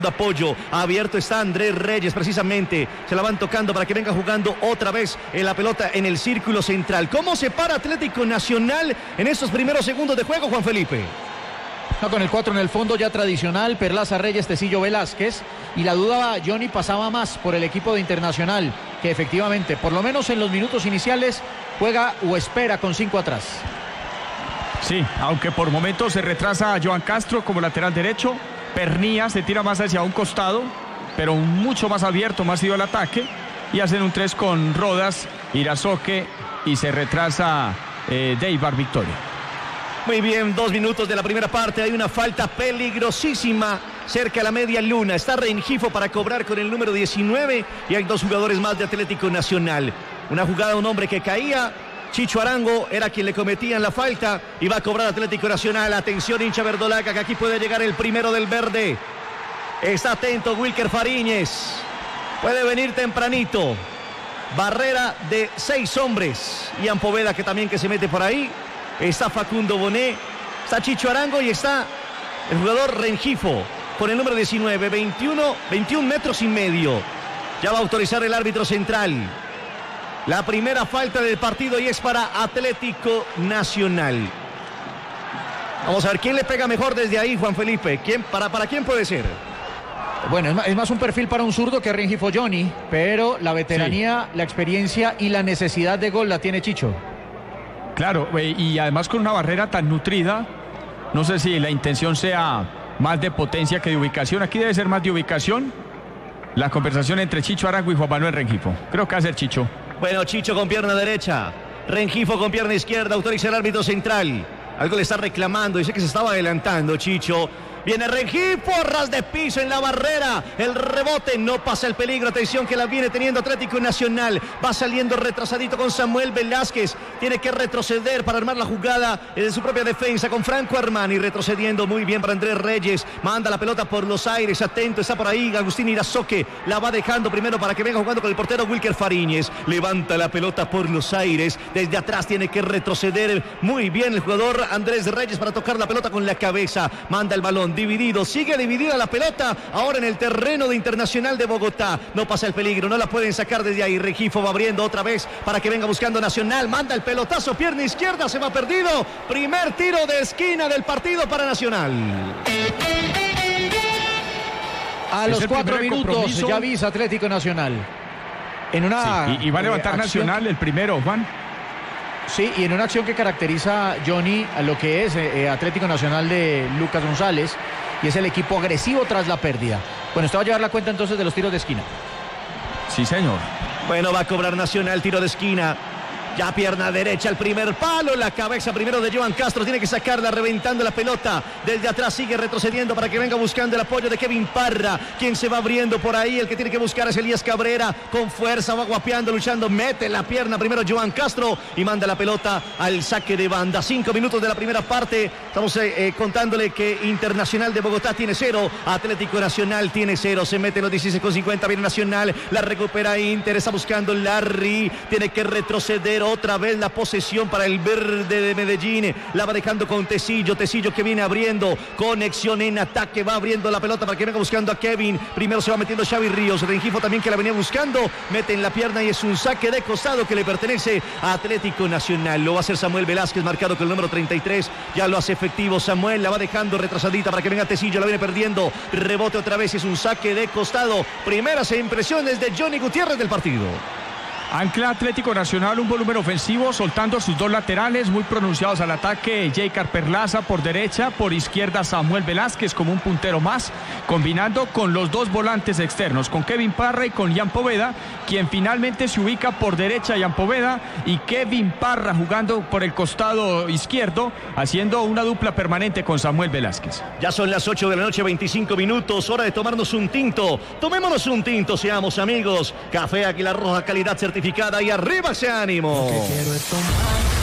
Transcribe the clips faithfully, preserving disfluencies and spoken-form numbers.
apoyo, abierto está Andrés Reyes, precisamente, se la van tocando para que venga jugando otra vez en la pelota en el círculo central. ¿Cómo se para Atlético Nacional en estos primeros segundos de juego, Juan Felipe? No, con el cuatro en el fondo ya tradicional, Perlaza, Reyes, Tecillo, Velázquez, y la duda, Johnny, pasaba más por el equipo de Internacional, que efectivamente, por lo menos en los minutos iniciales, juega o espera con cinco atrás. Sí, aunque por momentos se retrasa a Joan Castro como lateral derecho. Pernía se tira más hacia un costado, pero mucho más abierto, más ido al ataque. Y hacen un tres con Rodas, Irazoque y se retrasa eh, Deibar Victoria. Muy bien, dos minutos de la primera parte. Hay una falta peligrosísima cerca a la media luna. Está Rengifo para cobrar con el número diecinueve y hay dos jugadores más de Atlético Nacional. Una jugada, un hombre que caía. Chicho Arango era quien le cometían la falta y va a cobrar Atlético Nacional. Atención, hincha verdolaga, que aquí puede llegar el primero del verde. Está atento Wilker Fariñez. Puede venir tempranito. Barrera de seis hombres. Ian Poveda, que también que se mete por ahí. Está Facundo Bonet. Está Chicho Arango y está el jugador Rengifo con el número diecinueve. veintiuno, veintiún metros y medio. Ya va a autorizar el árbitro central. La primera falta del partido y es para Atlético Nacional. Vamos a ver quién le pega mejor desde ahí, Juan Felipe. ¿Quién, para, ¿Para quién puede ser? Bueno, es más, es más un perfil para un zurdo que Rengifo, Johnny, pero la veteranía, sí, la experiencia y la necesidad de gol la tiene Chicho. Claro, y además con una barrera tan nutrida, no sé si la intención sea más de potencia que de ubicación. Aquí debe ser más de ubicación. La conversación entre Chicho Arango y Juan Manuel Rengifo. Creo que va a ser Chicho. Bueno, Chicho con pierna derecha, Rengifo con pierna izquierda, autoriza el árbitro central. Algo le está reclamando, dice que se estaba adelantando Chicho. Viene Rengifo, ras de piso en la barrera. El rebote, no pasa el peligro. Atención que la viene teniendo Atlético Nacional. Va saliendo retrasadito con Samuel Velázquez. Tiene que retroceder para armar la jugada en su propia defensa con Franco Armani. Retrocediendo muy bien para Andrés Reyes. Manda la pelota por los aires. Atento, está por ahí Agustín Irazoque. La va dejando primero para que venga jugando con el portero Wilker Fariñez. Levanta la pelota por los aires. Desde atrás tiene que retroceder muy bien el jugador Andrés Reyes para tocar la pelota con la cabeza. Manda el balón. Dividido, sigue dividida la pelota ahora en el terreno de Internacional de Bogotá. No pasa el peligro, no la pueden sacar desde ahí. Rengifo va abriendo otra vez para que venga buscando Nacional. Manda el pelotazo, pierna izquierda, se va perdido. Primer tiro de esquina del partido para Nacional. A los cuatro minutos ya avisa Atlético Nacional. En una, sí, y, y va a levantar eh, Nacional el primero, Juan. Sí, y en una acción que caracteriza, Johnny, a lo que es eh, Atlético Nacional de Lucas González, y es el equipo agresivo tras la pérdida. Bueno, esto va a llevar la cuenta entonces de los tiros de esquina. Sí, señor. Bueno, va a cobrar Nacional, tiro de esquina. Ya pierna derecha, el primer palo, la cabeza primero de Joan Castro, tiene que sacarla reventando la pelota. Desde atrás sigue retrocediendo para que venga buscando el apoyo de Kevin Parra, quien se va abriendo por ahí. El que tiene que buscar es Elías Cabrera, con fuerza, va guapeando, luchando, mete la pierna primero Joan Castro y manda la pelota al saque de banda. Cinco minutos de la primera parte, estamos eh, eh, contándole que Internacional de Bogotá tiene cero, Atlético Nacional tiene cero, se mete en los dieciséis con cincuenta, viene Nacional, la recupera Inter, está buscando Larry, tiene que retroceder. Otra vez la posesión para el verde de Medellín. La va dejando con Tecillo. Tecillo que viene abriendo. Conexión en ataque. Va abriendo la pelota para que venga buscando a Kevin. Primero se va metiendo Xavi Ríos. Rengifo también que la venía buscando. Mete en la pierna y es un saque de costado que le pertenece a Atlético Nacional. Lo va a hacer Samuel Velázquez, marcado con el número treinta y tres. Ya lo hace efectivo Samuel. La va dejando retrasadita para que venga Tecillo. La viene perdiendo. Rebote otra vez. Es un saque de costado. Primeras impresiones de Johnny Gutiérrez del partido. Ancla Atlético Nacional un volumen ofensivo, soltando sus dos laterales muy pronunciados al ataque. Jeicar Perlaza por derecha, por izquierda Samuel Velázquez como un puntero más, combinando con los dos volantes externos, con Kevin Parra y con Ian Poveda, quien finalmente se ubica por derecha Ian Poveda y Kevin Parra jugando por el costado izquierdo, haciendo una dupla permanente con Samuel Velázquez. Ya son las ocho de la noche, veinticinco minutos, hora de tomarnos un tinto. Tomémonos un tinto, seamos amigos. Café Águila Roja, calidad certificada. Y arriba ese ánimo. Lo que quiero es tomar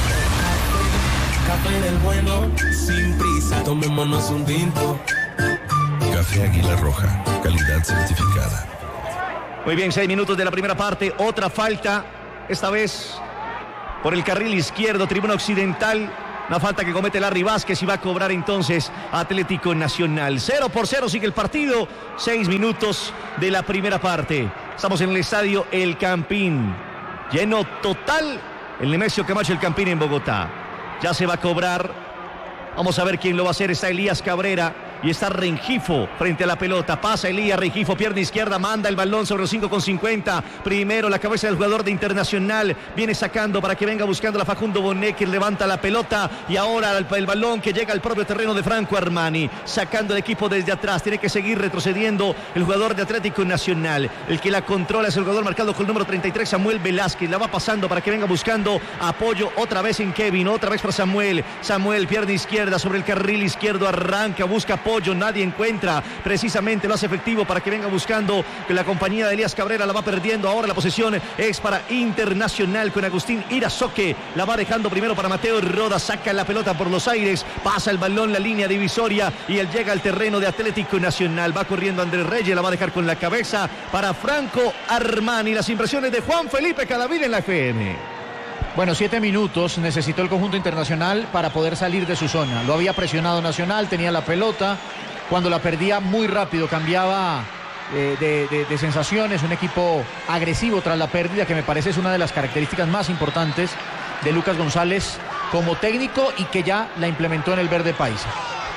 café del bueno, sin prisa. Tomémonos un tinto. Café Águila Roja, calidad certificada. Muy bien, seis minutos de la primera parte. Otra falta, esta vez por el carril izquierdo, tribuna occidental. Una falta que comete Larry Vázquez y va a cobrar entonces Atlético Nacional. Cero por cero sigue el partido. Seis minutos de la primera parte. Estamos en el estadio El Campín. Lleno total el Nemesio Camacho El Campín en Bogotá. Ya se va a cobrar. Vamos a ver quién lo va a hacer. Está Elías Cabrera. Y está Rengifo frente a la pelota. Pasa Elías, Rengifo, pierna izquierda, manda el balón sobre los cinco con cincuenta. Primero la cabeza del jugador de Internacional. Viene sacando para que venga buscando a Facundo Bonet, que levanta la pelota. Y ahora el, el balón que llega al propio terreno de Franco Armani. Sacando el equipo desde atrás. Tiene que seguir retrocediendo el jugador de Atlético Nacional. El que la controla es el jugador marcado con el número treinta y tres, Samuel Velázquez. La va pasando para que venga buscando apoyo otra vez en Kevin. Otra vez para Samuel. Samuel, pierna izquierda sobre el carril izquierdo. Arranca, busca apoyo. Nadie encuentra, precisamente lo hace efectivo para que venga buscando, que la compañía de Elías Cabrera la va perdiendo. Ahora la posesión es para Internacional con Agustín Irazoque. La va dejando primero para Mateo Roda. Saca la pelota por los aires, pasa el balón la línea divisoria y él llega al terreno de Atlético Nacional. Va corriendo Andrés Reyes, la va a dejar con la cabeza para Franco Armani. Las impresiones de Juan Felipe Cadavid en la F M. Bueno, siete minutos necesitó el conjunto Internacional para poder salir de su zona. Lo había presionado Nacional, tenía la pelota. Cuando la perdía muy rápido cambiaba eh, de, de, de sensaciones. Un equipo agresivo tras la pérdida, que me parece es una de las características más importantes de Lucas González como técnico y que ya la implementó en el Verde Paisa.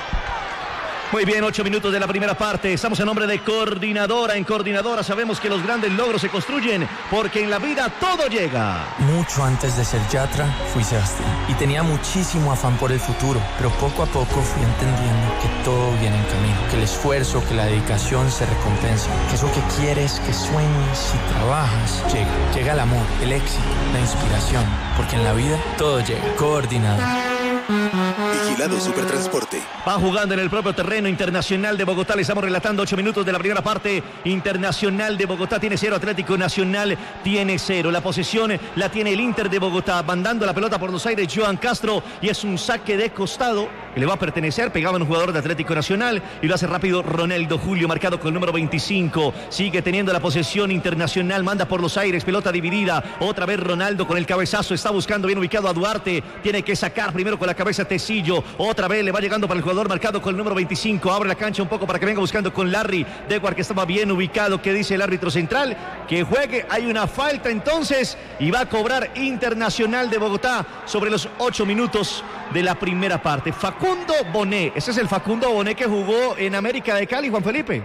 Muy bien, ocho minutos de la primera parte. Estamos en nombre de Coordinadora. En Coordinadora sabemos que los grandes logros se construyen porque en la vida todo llega. Mucho antes de ser Yatra, fui Sebastián. Y tenía muchísimo afán por el futuro. Pero poco a poco fui entendiendo que todo viene en camino. Que el esfuerzo, que la dedicación se recompensa. Que eso que quieres, que sueñes y trabajas, llega. Llega el amor, el éxito, la inspiración. Porque en la vida todo llega. Coordinadora. Vigilado Supertransporte. Va jugando en el propio terreno Internacional de Bogotá. Le estamos relatando ocho minutos de la primera parte. Internacional de Bogotá tiene cero, Atlético Nacional tiene cero. La posesión la tiene el Inter de Bogotá, mandando la pelota por los aires Joan Castro, y es un saque de costado que le va a pertenecer. Pegaba en un jugador de Atlético Nacional y lo hace rápido Ronaldo Julio, marcado con el número veinticinco. Sigue teniendo la posesión Internacional, manda por los aires, pelota dividida. Otra vez Ronaldo con el cabezazo, está buscando bien ubicado a Duarte. Tiene que sacar primero con la cabeza Tecillo. Otra vez le va llegando para el jugador marcado con el número veinticinco. Abre la cancha un poco para que venga buscando con Larry Dewar, que estaba bien ubicado. ¿Qué dice el árbitro central? Que juegue. Hay una falta entonces y va a cobrar Internacional de Bogotá sobre los ocho minutos de la primera parte. Facundo Bonet. Ese es el Facundo Bonet que jugó en América de Cali, Juan Felipe.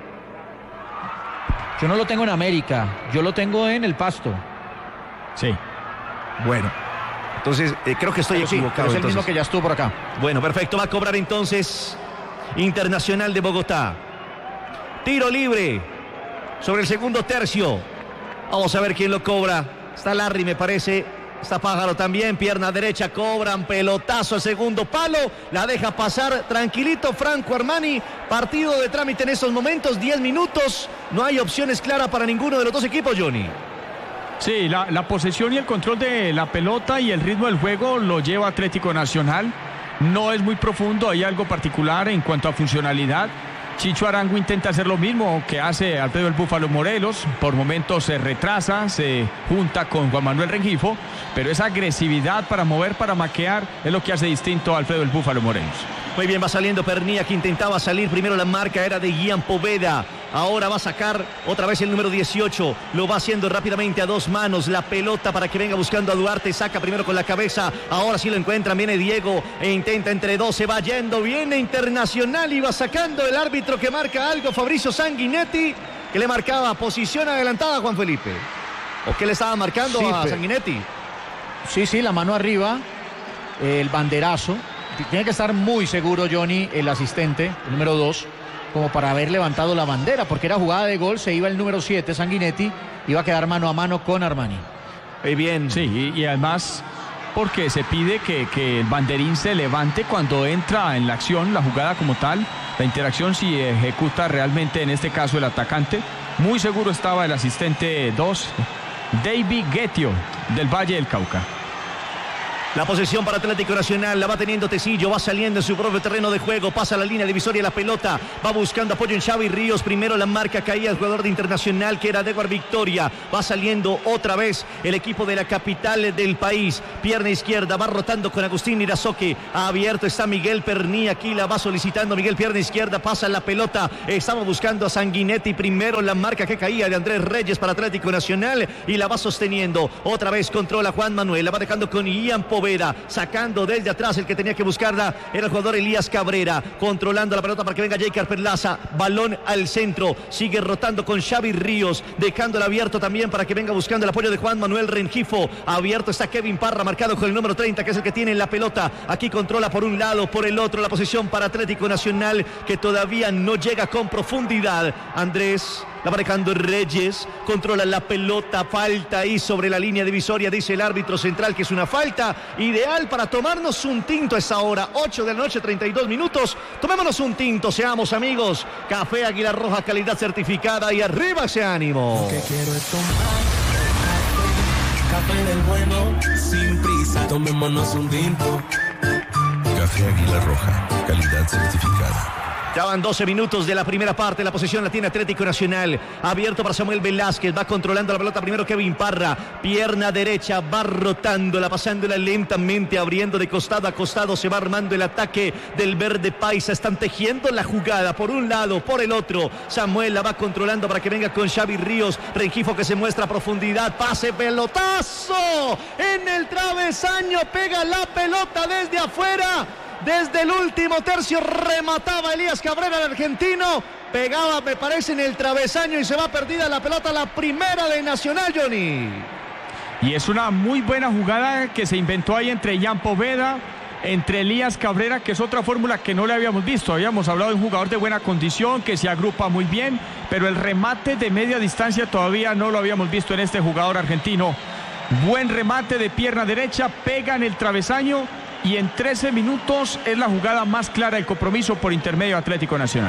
Yo no lo tengo en América, yo lo tengo en el Pasto. Sí. Bueno. Entonces, eh, creo que estoy pero sí, equivocado. Es el entonces. mismo que ya estuvo por acá. Bueno, perfecto. Va a cobrar entonces Internacional de Bogotá. Tiro libre sobre el segundo tercio. Vamos a ver quién lo cobra. Está Larry, me parece. Está Pájaro también. Pierna derecha. Cobran pelotazo al segundo palo. La deja pasar tranquilito Franco Armani. Partido de trámite en estos momentos. diez minutos. No hay opciones claras para ninguno de los dos equipos, Johnny. Sí, la, la posesión y el control de la pelota y el ritmo del juego lo lleva Atlético Nacional. No es muy profundo, hay algo particular en cuanto a funcionalidad. Chicho Arango intenta hacer lo mismo que hace Alfredo el Búfalo Morelos. Por momentos se retrasa, se junta con Juan Manuel Rengifo, pero esa agresividad para mover, para maquear, es lo que hace distinto a Alfredo el Búfalo Morelos. Muy bien, va saliendo Pernía, que intentaba salir. Primero la marca era de Gian Poveda. Ahora va a sacar otra vez el número dieciocho. Lo va haciendo rápidamente a dos manos. La pelota para que venga buscando a Duarte. Saca primero con la cabeza. Ahora sí lo encuentran. Viene Diego e intenta entre dos. Se va yendo. Viene Internacional y va sacando el árbitro que marca algo. Fabrizio Sanguinetti, que le marcaba posición adelantada a Juan Felipe. ¿O qué le estaba marcando sí, a pero... Sanguinetti? Sí, sí, la mano arriba. El banderazo. Tiene que estar muy seguro Johnny, el asistente, el número dos, como para haber levantado la bandera, porque era jugada de gol, se iba el número siete, Sanguinetti, iba a quedar mano a mano con Armani. Muy bien. Sí, y, y además porque se pide que, que el banderín se levante cuando entra en la acción, la jugada como tal, la interacción si ejecuta realmente en este caso el atacante. Muy seguro estaba el asistente dos, David Guetio, del Valle del Cauca. La posesión para Atlético Nacional, la va teniendo Tecillo, va saliendo en su propio terreno de juego, pasa la línea divisoria, la pelota, va buscando apoyo en Xavi Ríos, primero la marca caía el jugador de Internacional que era Dewar Victoria, va saliendo otra vez el equipo de la capital del país, pierna izquierda, va rotando con Agustín Irazoque, abierto está Miguel Perní, aquí la va solicitando Miguel, pierna izquierda, pasa la pelota, estaba buscando a Sanguinetti, primero la marca que caía de Andrés Reyes para Atlético Nacional y la va sosteniendo, otra vez controla Juan Manuel, la va dejando con Ian Poveda, sacando desde atrás el que tenía que buscarla era el jugador Elías Cabrera, controlando la pelota para que venga Jeicar Perlaza, balón al centro, sigue rotando con Xavi Ríos, dejándolo abierto también para que venga buscando el apoyo de Juan Manuel Rengifo, abierto está Kevin Parra, marcado con el número treinta que es el que tiene la pelota, aquí controla por un lado, por el otro la posición para Atlético Nacional que todavía no llega con profundidad, Andrés la va dejando Reyes, controla la pelota, falta ahí sobre la línea divisoria, dice el árbitro central que es una falta ideal para tomarnos un tinto a esa hora, ocho de la noche, treinta y dos minutos, tomémonos un tinto, seamos amigos, Café Águila Roja, calidad certificada y arriba ese ánimo. Lo que quiero es tomar café del bueno, sin prisa, tomémonos un tinto. Café Águila Roja, calidad certificada. Ya van doce minutos de la primera parte, la posesión la tiene Atlético Nacional, abierto para Samuel Velázquez, va controlando la pelota primero Kevin Parra, pierna derecha, va rotándola, pasándola lentamente, abriendo de costado a costado, se va armando el ataque del verde paisa, están tejiendo la jugada por un lado, por el otro, Samuel la va controlando para que venga con Xavi Ríos, Rengifo que se muestra a profundidad, pase, pelotazo, en el travesaño, pega la pelota desde afuera, desde el último tercio remataba Elías Cabrera, el argentino, pegaba me parece en el travesaño y se va perdida la pelota, la primera de Nacional, Johnny. Y es una muy buena jugada que se inventó ahí entre Ian Poveda, entre Elías Cabrera, que es otra fórmula que no le habíamos visto. Habíamos hablado de un jugador de buena condición, que se agrupa muy bien, pero el remate de media distancia todavía no lo habíamos visto en este jugador argentino. Buen remate de pierna derecha, pega en el travesaño y en trece minutos es la jugada más clara del compromiso por intermedio de Atlético Nacional.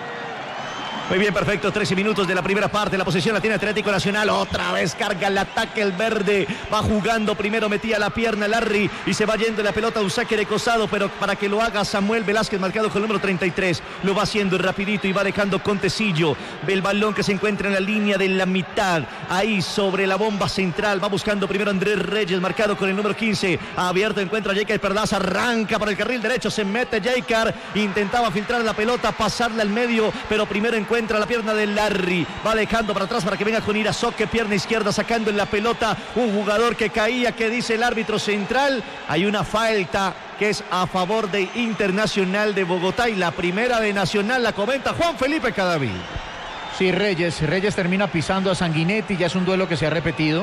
Muy bien, perfecto, trece minutos de la primera parte, la posesión la tiene Atlético Nacional, otra vez carga el ataque el verde, va jugando, primero metía la pierna Larry y se va yendo la pelota a un saque de costado, pero para que lo haga Samuel Velázquez, marcado con el número treinta y tres, lo va haciendo rapidito y va dejando con Tecillo, el balón que se encuentra en la línea de la mitad, ahí sobre la bomba central, va buscando primero Andrés Reyes, marcado con el número quince, abierto, encuentra a Jeicar Perlaza, arranca para el carril derecho, se mete Jeicar, intentaba filtrar la pelota, pasarla al medio, pero primero encuentra Entra la pierna de Larry, va dejando para atrás para que venga con Irazoque, pierna izquierda sacando en la pelota un jugador que caía, que dice el árbitro central, hay una falta que es a favor de Internacional de Bogotá y la primera de Nacional la comenta Juan Felipe Cadavid. Sí, Reyes, Reyes termina pisando a Sanguinetti, ya es un duelo que se ha repetido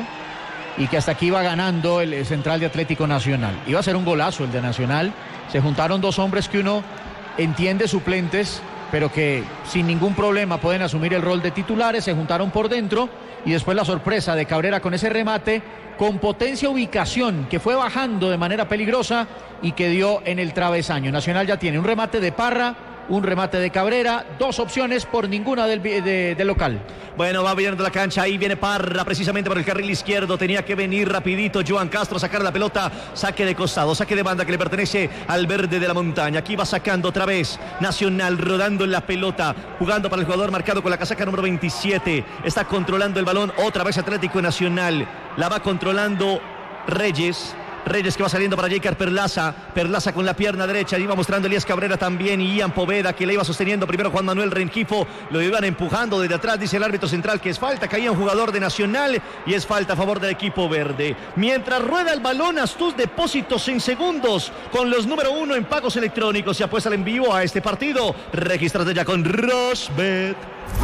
y que hasta aquí va ganando el central de Atlético Nacional. Iba a ser un golazo el de Nacional, se juntaron dos hombres que uno entiende suplentes, pero que sin ningún problema pueden asumir el rol de titulares, se juntaron por dentro y después la sorpresa de Cabrera con ese remate con potencia ubicación que fue bajando de manera peligrosa y que dio en el travesaño. Nacional ya tiene un remate de Parra, un remate de Cabrera, dos opciones por ninguna del, de, del local. Bueno, va viendo la cancha, ahí viene Parra precisamente por el carril izquierdo, tenía que venir rapidito Joan Castro a sacar la pelota, saque de costado, saque de banda que le pertenece al verde de la montaña, aquí va sacando otra vez Nacional, rodando en la pelota, jugando para el jugador marcado con la casaca número veintisiete, está controlando el balón, otra vez Atlético Nacional, la va controlando Reyes, Reyes que va saliendo para Jeicar Perlaza, Perlaza con la pierna derecha, iba mostrando Elías Cabrera también y Ian Poveda que le iba sosteniendo primero Juan Manuel Rengifo, lo iban empujando desde atrás, dice el árbitro central que es falta, caía un jugador de Nacional y es falta a favor del equipo verde. Mientras rueda el balón, haz tus depósitos en segundos con los número uno en pagos electrónicos y apuesta en vivo a este partido. Regístrate ya con Rosbet.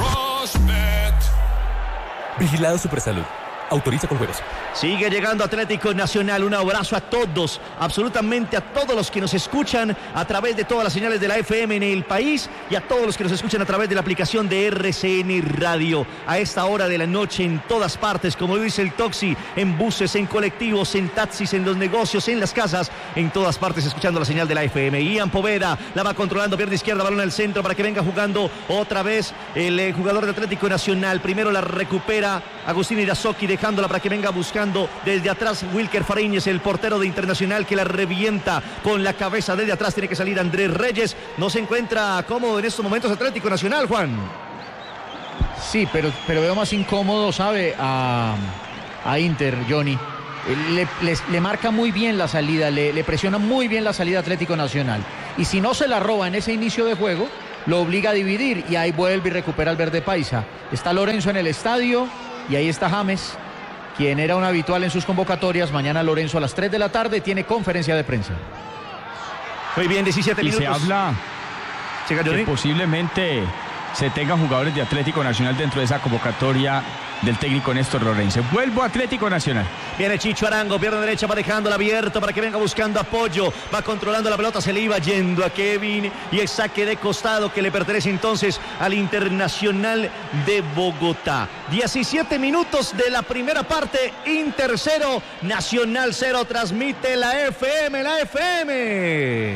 Rosbet. Vigilado Supersalud. Autoriza con juegos. Sigue llegando Atlético Nacional. Un abrazo a todos, absolutamente a todos los que nos escuchan a través de todas las señales de la F M en el país y a todos los que nos escuchan a través de la aplicación de R C N Radio. A esta hora de la noche en todas partes, como dice el Toxi, en buses, en colectivos, en taxis, en los negocios, en las casas, en todas partes escuchando la señal de la F M. Ian Poveda la va controlando, pierna izquierda, balón al centro para que venga jugando otra vez el eh, jugador de Atlético Nacional. Primero la recupera Agustín Irazoque, deja dejándola para que venga buscando desde atrás Wilker Fariñez, el portero de Internacional, que la revienta con la cabeza desde atrás. Tiene que salir Andrés Reyes. No se encuentra cómodo en estos momentos Atlético Nacional, Juan. Sí, pero, pero veo más incómodo, ¿sabe? A, a Inter, Johnny. Le, le, le marca muy bien la salida, le, le presiona muy bien la salida Atlético Nacional. Y si no se la roba en ese inicio de juego, lo obliga a dividir y ahí vuelve y recupera el verde paisa. Está Lorenzo en el estadio y ahí está James, quien era un habitual en sus convocatorias. Mañana Lorenzo a las tres de la tarde tiene conferencia de prensa. Muy bien, diecisiete minutos. Y se habla que posiblemente se tengan jugadores de Atlético Nacional dentro de esa convocatoria del técnico Néstor Lorenzo. Vuelvo a Atlético Nacional. Viene Chicho Arango, pierna derecha, va dejándola abierto para que venga buscando apoyo. Va controlando la pelota, se le iba yendo a Kevin. Y el saque de costado que le pertenece entonces al Internacional de Bogotá. diecisiete minutos de la primera parte. Inter cero, Nacional cero. Transmite la F M, la F M.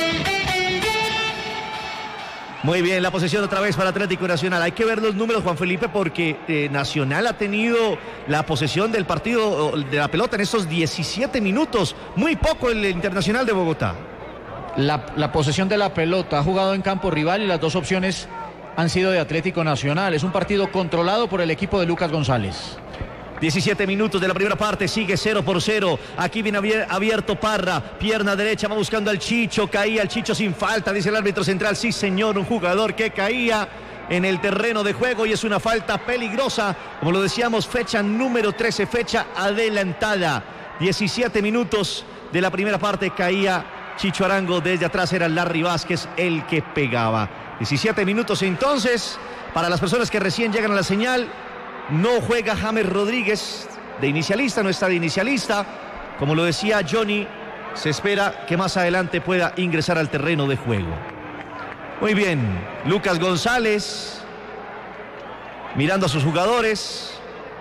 Muy bien, la posesión otra vez para Atlético Nacional. Hay que ver los números, Juan Felipe, porque eh, Nacional ha tenido la posesión del partido, de la pelota en estos diecisiete minutos. Muy poco el Internacional de Bogotá. La, la posesión de la pelota, ha jugado en campo rival y las dos opciones han sido de Atlético Nacional. Es un partido controlado por el equipo de Lucas González. diecisiete minutos de la primera parte, sigue cero por cero. Aquí viene abierto Parra, pierna derecha, va buscando al Chicho, caía el Chicho sin falta, dice el árbitro central. Sí, señor, un jugador que caía en el terreno de juego y es una falta peligrosa. Como lo decíamos, fecha número trece, fecha adelantada. diecisiete minutos de la primera parte, caía Chicho Arango, desde atrás era Larry Vázquez el que pegaba. diecisiete minutos entonces, para las personas que recién llegan a la señal. No juega James Rodríguez de inicialista, no está de inicialista. Como lo decía Johnny, se espera que más adelante pueda ingresar al terreno de juego. Muy bien, Lucas González mirando a sus jugadores,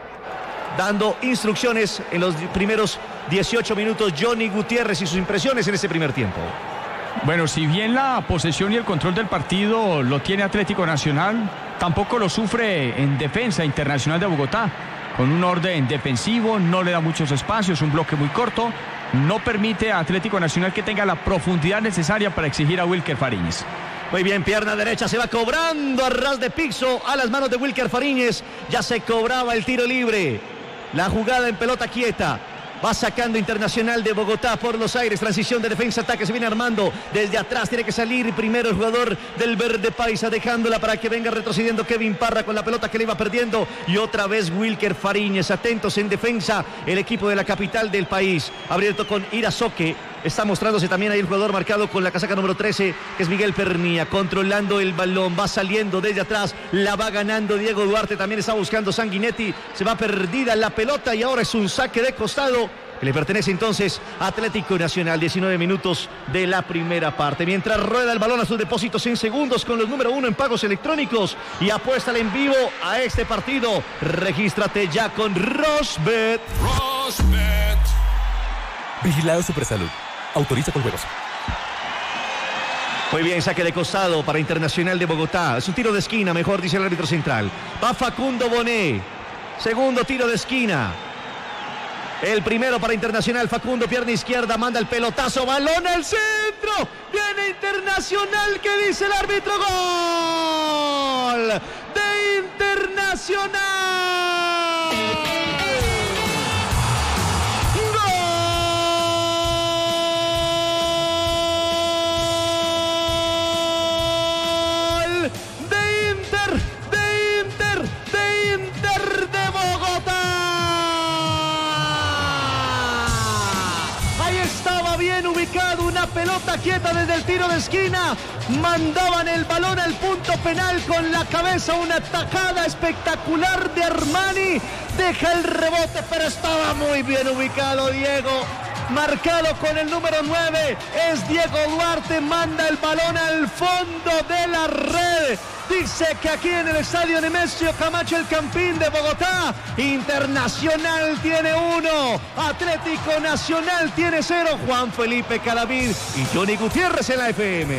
dando instrucciones en los primeros dieciocho minutos. Johnny Gutiérrez y sus impresiones en este primer tiempo. Bueno, si bien la posesión y el control del partido lo tiene Atlético Nacional, tampoco lo sufre en defensa Internacional de Bogotá. Con un orden defensivo, no le da muchos espacios, un bloque muy corto, no permite a Atlético Nacional que tenga la profundidad necesaria para exigir a Wilker Fariñez. Muy bien, pierna derecha, se va cobrando a ras de piso a las manos de Wilker Fariñez. Ya se cobraba el tiro libre. La jugada en pelota quieta. Va sacando Internacional de Bogotá por los aires. Transición de defensa, ataque, se viene armando desde atrás. Tiene que salir primero el jugador del verde paisa, dejándola para que venga retrocediendo Kevin Parra con la pelota que le iba perdiendo. Y otra vez Wilker Fariñez. Atentos en defensa el equipo de la capital del país. Abierto con Irazoque. Está mostrándose también ahí el jugador marcado con la casaca número trece, que es Miguel Pernía, controlando el balón, va saliendo desde atrás, la va ganando Diego Duarte, también está buscando Sanguinetti, se va perdida la pelota y ahora es un saque de costado que le pertenece entonces a Atlético Nacional. Diecinueve minutos de la primera parte, mientras rueda el balón a sus depósitos en segundos con los número uno en pagos electrónicos y apuéstale en vivo a este partido. Regístrate ya con Rosbet. Rosbet. Vigilado Supersalud. Autoriza con juegos. Muy bien, saque de costado para Internacional de Bogotá. Es un tiro de esquina, mejor dice el árbitro central. Va Facundo Bonet. Segundo tiro de esquina. El primero para Internacional, Facundo, pierna izquierda, manda el pelotazo, balón al centro. Viene Internacional, ¿qué dice el árbitro? Gol de Internacional. Una pelota quieta desde el tiro de esquina, mandaban el balón al punto penal con la cabeza, una tajada espectacular de Armani, deja el rebote pero estaba muy bien ubicado Diego, marcado con el número nueve, es Diego Duarte, manda el balón al fondo de la red. Dice que aquí en el estadio Nemesio Camacho, el Campín de Bogotá, Internacional tiene uno, Atlético Nacional tiene cero. Juan Felipe Cadavid y Johnny Gutiérrez en la F M.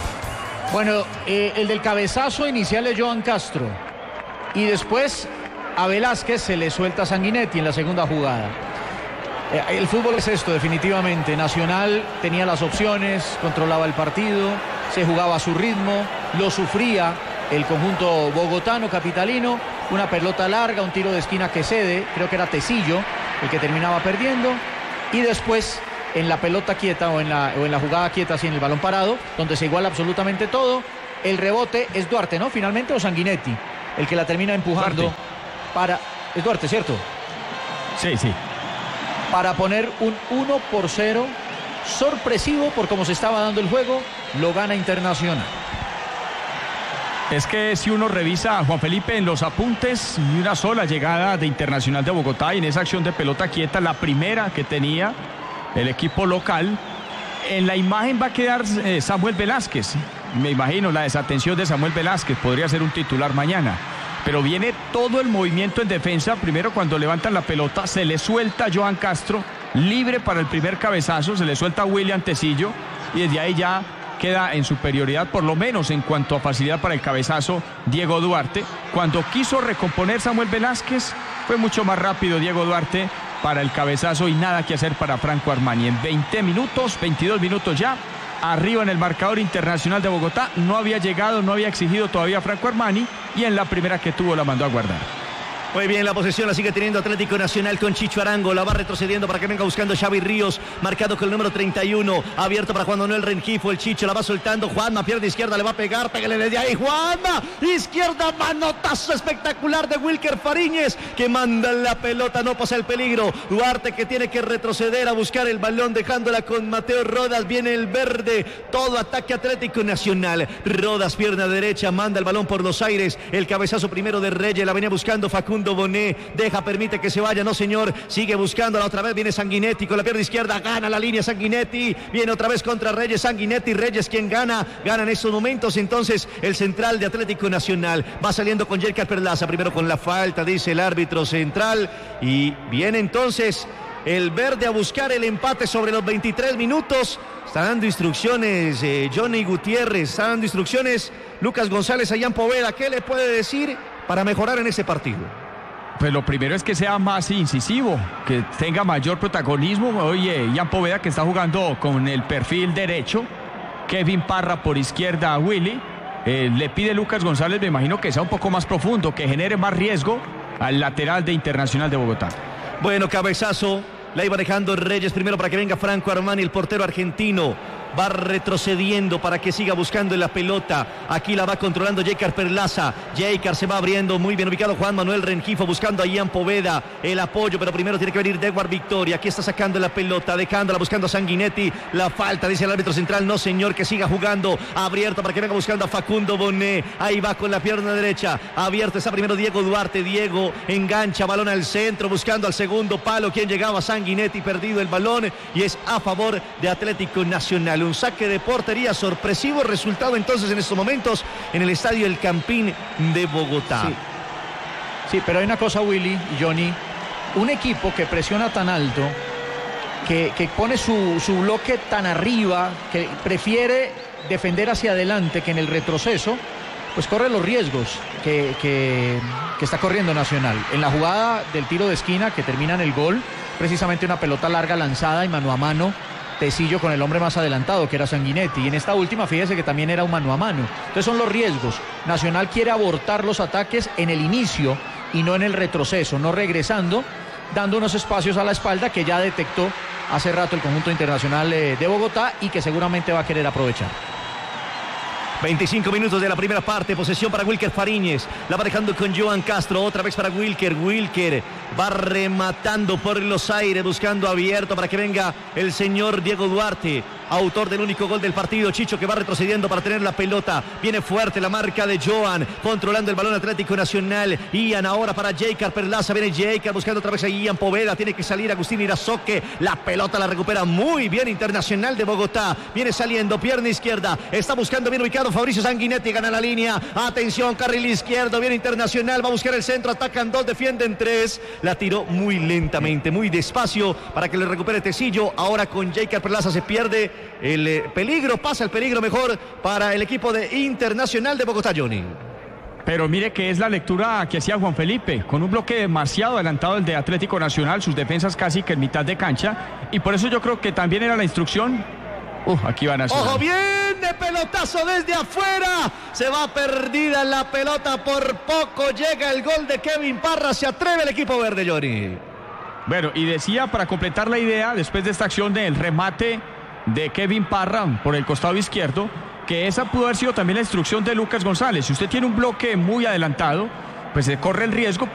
Bueno, eh, el del cabezazo inicial es Johan Castro y después a Velázquez, se le suelta a Sanguinetti en la segunda jugada. El fútbol es esto, definitivamente. Nacional tenía las opciones, controlaba el partido, se jugaba a su ritmo, lo sufría el conjunto bogotano, capitalino. Una pelota larga, un tiro de esquina que cede, creo que era Tecillo el que terminaba perdiendo. Y después, en la pelota quieta o en la, o en la jugada quieta, así en el balón parado, donde se iguala absolutamente todo, el rebote es Duarte, ¿no? Finalmente, o Sanguinetti, el que la termina empujando. Duarte. Para... Es Duarte, ¿cierto? Sí, sí. Para poner un uno por cero sorpresivo por cómo se estaba dando el juego, lo gana Internacional. Es que si uno revisa a Juan Felipe en los apuntes, ni una sola llegada de Internacional de Bogotá, y en esa acción de pelota quieta, la primera que tenía el equipo local, en la imagen va a quedar eh, Samuel Velázquez. Me imagino la desatención de Samuel Velázquez, podría ser un titular mañana. Pero viene todo el movimiento en defensa. Primero, cuando levantan la pelota, se le suelta a Johan Castro, libre para el primer cabezazo, se le suelta a William Tecillo, y desde ahí ya queda en superioridad, por lo menos en cuanto a facilidad para el cabezazo, Diego Duarte. Cuando quiso recomponer Samuel Velázquez, fue mucho más rápido Diego Duarte para el cabezazo y nada que hacer para Franco Armani. En veinte minutos, veintidós minutos ya, arriba en el marcador Internacional de Bogotá. No había llegado, no había exigido todavía Franco Armani, y en la primera que tuvo la mandó a guardar. Muy bien, la posesión la sigue teniendo Atlético Nacional con Chicho Arango. La va retrocediendo para que venga buscando Xavi Ríos, marcado con el número treinta y uno. Abierto para Juan Manuel Rengifo. El Chicho la va soltando. Juanma, pierna izquierda, le va a pegar. Pégale desde ahí. Juanma, izquierda, manotazo espectacular de Wilker Fariñez, que manda la pelota, no pasa el peligro. Duarte, que tiene que retroceder a buscar el balón, dejándola con Mateo Rodas. Viene el verde. Todo ataque Atlético Nacional. Rodas, pierna derecha, manda el balón por los aires. El cabezazo primero de Reyes. La venía buscando Facundo Bonet, deja, permite que se vaya, no señor, sigue buscándola otra vez, viene Sanguinetti con la pierna izquierda, gana la línea Sanguinetti, viene otra vez contra Reyes, Sanguinetti, Reyes quien gana, gana en estos momentos entonces el central de Atlético Nacional, va saliendo con Jaker Perlaza, primero con la falta, dice el árbitro central, y viene entonces el verde a buscar el empate sobre los veintitrés minutos. Está dando instrucciones eh, Johnny Gutiérrez, está dando instrucciones Lucas González a Ian Poveda. ¿Qué le puede decir para mejorar en ese partido? Pues lo primero es que sea más incisivo, que tenga mayor protagonismo. Oye, Ian Poveda, que está jugando con el perfil derecho, Kevin Parra por izquierda a Willy. Eh, le pide Lucas González, me imagino que sea un poco más profundo, que genere más riesgo al lateral de Internacional de Bogotá. Bueno, cabezazo, la iba dejando Reyes primero para que venga Franco Armani, el portero argentino. Va retrocediendo para que siga buscando en la pelota. Aquí la va controlando Jaker Perlaza. Jaker se va abriendo, muy bien ubicado Juan Manuel Rengifo buscando a Ian Poveda. El apoyo, pero primero tiene que venir Dewar Victoria. Aquí está sacando la pelota, dejándola buscando a Sanguinetti. La falta, dice el árbitro central. No señor, que siga jugando. Abierto para que venga buscando a Facundo Bonet. Ahí va con la pierna derecha. Abierto está primero Diego Duarte. Diego engancha, balón al centro, buscando al segundo palo. Quien llegaba, Sanguinetti, perdido el balón. Y es a favor de Atlético Nacional. Un saque de portería sorpresivo, resultado entonces en estos momentos en el estadio El Campín de Bogotá. Sí, sí, pero hay una cosa, Willy y Johnny, un equipo que presiona tan alto, que, que pone su, su bloque tan arriba, que prefiere defender hacia adelante que en el retroceso, pues corre los riesgos que, que, que está corriendo Nacional. En la jugada del tiro de esquina que termina en el gol, precisamente una pelota larga lanzada y mano a mano, Tecillo con el hombre más adelantado, que era Sanguinetti, y en esta última fíjese que también era un mano a mano. Entonces son los riesgos. Nacional quiere abortar los ataques en el inicio y no en el retroceso, no regresando, dando unos espacios a la espalda que ya detectó hace rato el conjunto Internacional de Bogotá y que seguramente va a querer aprovechar. veinticinco minutos de la primera parte, posesión para Wilker Fariñez, la va dejando con Johan Castro, otra vez para Wilker, Wilker va rematando por los aires, buscando abierto para que venga el señor Diego Duarte, autor del único gol del partido. Chicho, que va retrocediendo para tener la pelota, viene fuerte la marca de Johan, controlando el balón Atlético Nacional. Ian ahora para Jaker Perlaza, viene Jaker buscando otra vez a Ian Poveda, tiene que salir Agustín Irazoque, la pelota la recupera muy bien Internacional de Bogotá, viene saliendo, pierna izquierda, está buscando bien ubicado Fabricio Sanguinetti, gana la línea, atención, carril izquierdo, viene Internacional, va a buscar el centro, atacan dos, defienden tres, la tiró muy lentamente, muy despacio para que le recupere Tecillo. Ahora con Jaker Perlaza se pierde el peligro, pasa el peligro mejor para el equipo de Internacional de Bogotá, Johnny. Pero mire que es la lectura que hacía Juan Felipe, con un bloque demasiado adelantado el de Atlético Nacional, sus defensas casi que en mitad de cancha, y por eso yo creo que también era la instrucción. Uh, aquí van a Nacional. ¡Ojo, bien de pelotazo desde afuera! Se va perdida la pelota, por poco llega el gol de Kevin Parra, se atreve el equipo verde, Johnny. Bueno, y decía, para completar la idea, después de esta acción del remate de Kevin Parra por el costado izquierdo, que esa pudo haber sido también la instrucción de Lucas González. Si usted tiene un bloque muy adelantado, pues se corre el riesgo.